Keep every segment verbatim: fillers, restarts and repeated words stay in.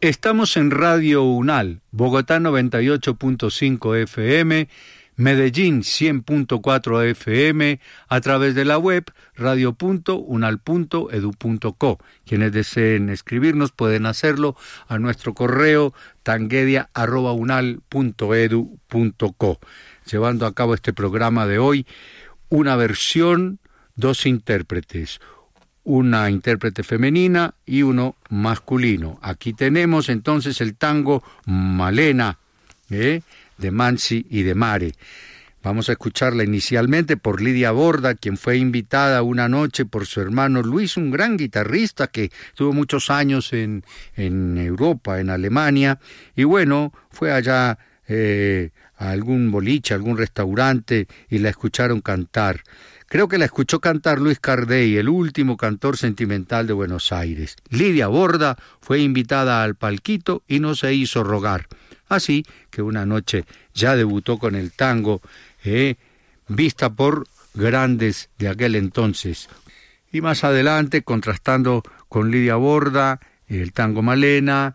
Estamos en Radio UNAL, Bogotá noventa y ocho punto cinco F M, Medellín cien punto cuatro F M, a través de la web radio punto unal punto edu punto co. Quienes deseen escribirnos pueden hacerlo a nuestro correo tanguedia arroba unal punto edu punto co. Llevando a cabo este programa de hoy, una versión, dos intérpretes, una intérprete femenina y uno masculino. Aquí tenemos entonces el tango Malena, ¿eh? de Mansi y de Mare. Vamos a escucharla inicialmente por Lidia Borda, quien fue invitada una noche por su hermano Luis, un gran guitarrista que tuvo muchos años en, en Europa, en Alemania, y bueno, fue allá eh, a algún boliche, a algún restaurante, y la escucharon cantar. Creo que la escuchó cantar Luis Cardey, el último cantor sentimental de Buenos Aires. Lidia Borda fue invitada al palquito y no se hizo rogar. Así que una noche ya debutó con el tango, eh, vista por grandes de aquel entonces. Y más adelante, contrastando con Lidia Borda, el tango Malena,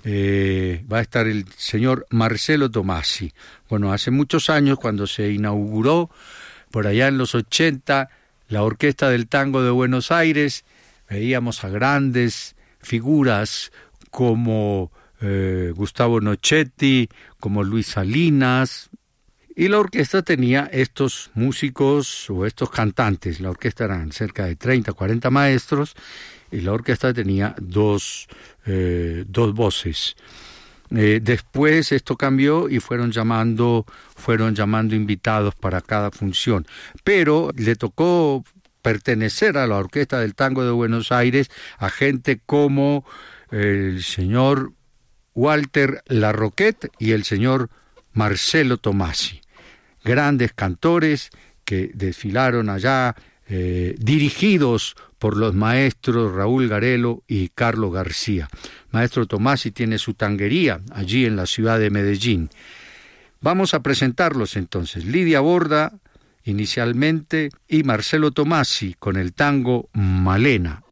eh, va a estar el señor Marcelo Tomasi. Bueno, hace muchos años, cuando se inauguró, por allá en los ochenta, la Orquesta del Tango de Buenos Aires, veíamos a grandes figuras como eh, Gustavo Nochetti, como Luis Salinas, y la orquesta tenía estos músicos o estos cantantes. La orquesta eran cerca de treinta, cuarenta maestros, y la orquesta tenía dos, eh, dos voces. Eh, después esto cambió y fueron llamando, fueron llamando invitados para cada función. Pero le tocó pertenecer a la Orquesta del Tango de Buenos Aires a gente como el señor Walter Larroquette y el señor Marcelo Tomasi, grandes cantores que desfilaron allá, eh, dirigidos por los maestros Raúl Garelo y Carlos García. Maestro Tomasi tiene su tanguería allí en la ciudad de Medellín. Vamos a presentarlos entonces. Lidia Borda inicialmente y Marcelo Tomasi con el tango Malena.